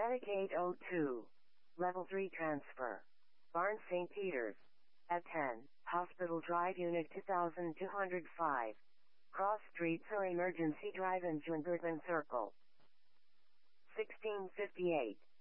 Medicaid 02. Level 3 transfer. Barnes St. Peter's. At 10, Hospital Drive Unit 2205. Cross Streets or Emergency Drive in Jungerton Circle. 1658.